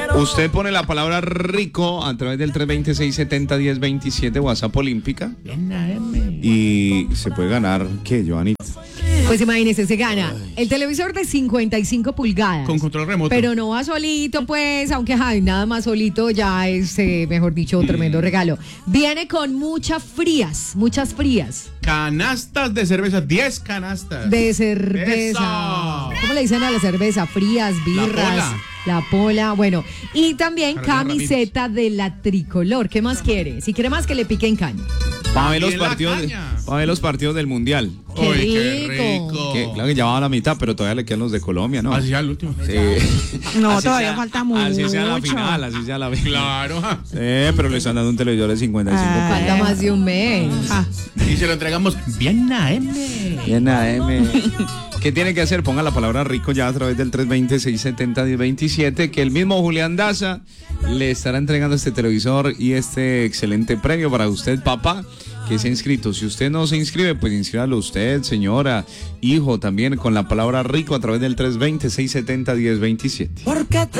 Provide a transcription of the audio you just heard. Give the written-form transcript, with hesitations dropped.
Usted pone la palabra rico a través del 320-670-1027, WhatsApp Olímpica. Y se puede ganar, ¿qué, Joanita? Pues imagínese, se gana el televisor de 55 pulgadas. Con control remoto. Pero no va solito, pues, aunque nada más solito ya es, mejor dicho, un tremendo regalo. Viene con muchas frías. Canastas de cerveza, 10 canastas. De cerveza. ¡Eso! ¿Cómo le dicen a la cerveza? Frías, birras. La pola, bueno. Y también camiseta de la tricolor. ¿Qué más quiere? Si quiere más, que le piquen caña. Para ver los partidos del Mundial. ¡Qué rico! Claro que ya va a la mitad, pero todavía le quedan los de Colombia, ¿no? Así sea el último. Sí. No, así todavía falta mucho. Así sea la final, así sea la final. Claro. Pero le están dando un televisor de 55 pulgadas. Falta más de un mes. Y se lo entregamos bien AM. Bien AM. ¿Qué tiene que hacer? Ponga la palabra rico ya a través del 320-670-1027, que el mismo Julián Daza le estará entregando este televisor y este excelente premio para usted, papá, que se ha inscrito. Si usted no se inscribe, pues inscríbalo usted, señora, hijo, también con la palabra rico a través del 320-670-1027.